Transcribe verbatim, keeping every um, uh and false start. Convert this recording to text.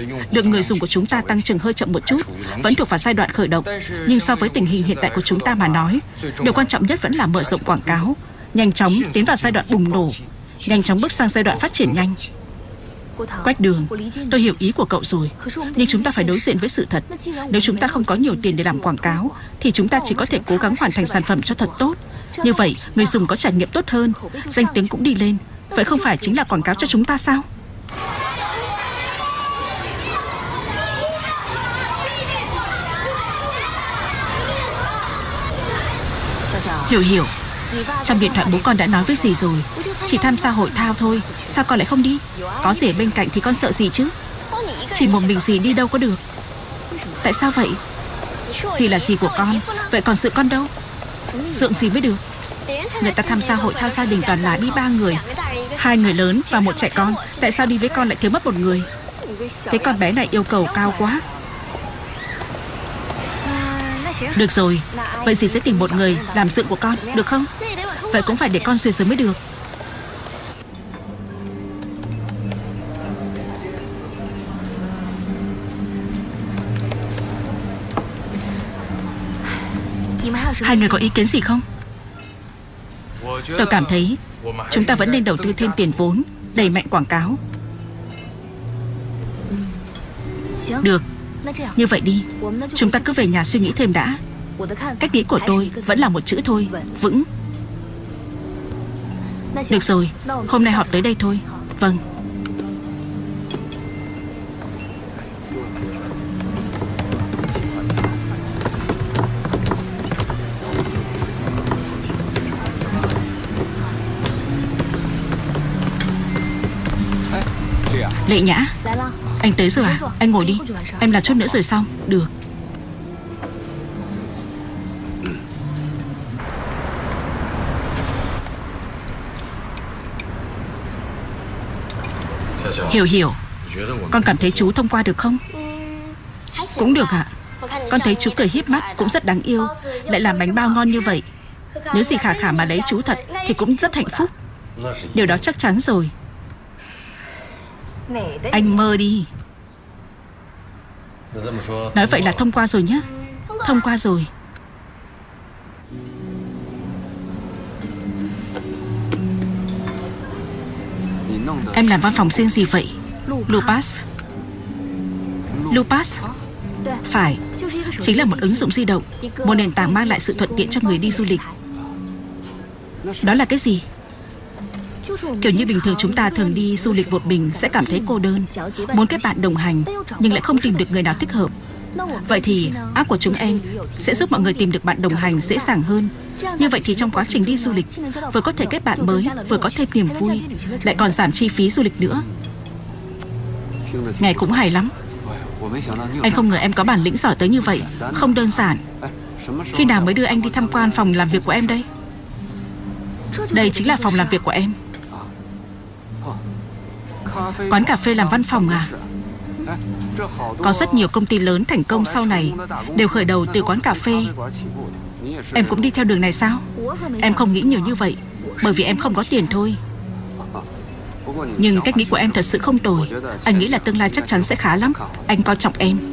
lượng người dùng của chúng ta tăng trưởng hơi chậm một chút, vẫn thuộc vào giai đoạn khởi động. Nhưng so với tình hình hiện tại của chúng ta mà nói, điều quan trọng nhất vẫn là mở rộng quảng cáo, nhanh chóng tiến vào giai đoạn bùng nổ, nhanh chóng bước sang giai đoạn phát triển nhanh. Quách Đường, tôi hiểu ý của cậu rồi, nhưng chúng ta phải đối diện với sự thật. Nếu chúng ta không có nhiều tiền để làm quảng cáo, thì chúng ta chỉ có thể cố gắng hoàn thành sản phẩm cho thật tốt. Như vậy, người dùng có trải nghiệm tốt hơn, danh tiếng cũng đi lên. Vậy không phải chính là quảng cáo cho chúng ta sao? Hiểu Hiểu, trong điện thoại bố con đã nói với gì rồi? Chỉ tham gia hội thao thôi, sao con lại không đi? Có dì ở bên cạnh thì con sợ gì chứ? Chỉ một mình dì đi đâu có được. Tại sao vậy? Dì là dì của con, vậy còn sự con đâu? Dượng gì mới được. Người ta tham gia hội thao gia đình toàn là đi ba người, hai người lớn và một trẻ con. Tại sao đi với con lại thiếu mất một người? Cái con bé này yêu cầu cao quá. Được rồi, vậy dì sẽ tìm một người làm dượng của con, được không? Vậy cũng phải để con duyệt rồi mới được. Hai người có ý kiến gì không? Tôi cảm thấy chúng ta vẫn nên đầu tư thêm tiền vốn, đẩy mạnh quảng cáo. Được, như vậy đi, chúng ta cứ về nhà suy nghĩ thêm đã. Cách nghĩ của tôi vẫn là một chữ thôi, vững. Được rồi, hôm nay họp tới đây thôi. Vâng. Lệ Nhã, anh tới rồi à? Anh ngồi đi, em làm chút nữa rồi xong. Được. Hiểu Hiểu, con cảm thấy chú thông qua được không? Cũng được ạ. Con thấy chú cười híp mắt cũng rất đáng yêu, lại làm bánh bao ngon như vậy. Nếu dì Khả Khả mà lấy chú thật thì cũng rất hạnh phúc. Điều đó chắc chắn rồi. Anh mơ đi. Nói vậy là thông qua rồi nhé. Thông qua rồi. Em làm văn phòng riêng gì vậy? Lupas. Lupas? Phải, chính là một ứng dụng di động, một nền tảng mang lại sự thuận tiện cho người đi du lịch. Đó là cái gì? Kiểu như bình thường chúng ta thường đi du lịch một mình sẽ cảm thấy cô đơn, muốn kết bạn đồng hành nhưng lại không tìm được người nào thích hợp. Vậy thì app của chúng em sẽ giúp mọi người tìm được bạn đồng hành dễ dàng hơn. Như vậy thì trong quá trình đi du lịch, vừa có thể kết bạn mới, vừa có thêm niềm vui, lại còn giảm chi phí du lịch nữa. Nghe cũng hay lắm. Anh không ngờ em có bản lĩnh giỏi tới như vậy. Không đơn giản. Khi nào mới đưa anh đi tham quan phòng làm việc của em đây? Đây chính là phòng làm việc của em. Quán cà phê làm văn phòng à? Có rất nhiều công ty lớn thành công sau này đều khởi đầu từ quán cà phê. Em cũng đi theo đường này sao? Em không nghĩ nhiều như vậy, bởi vì em không có tiền thôi. Nhưng cách nghĩ của em thật sự không tồi. Anh nghĩ là tương lai chắc chắn sẽ khá lắm. Anh coi trọng em.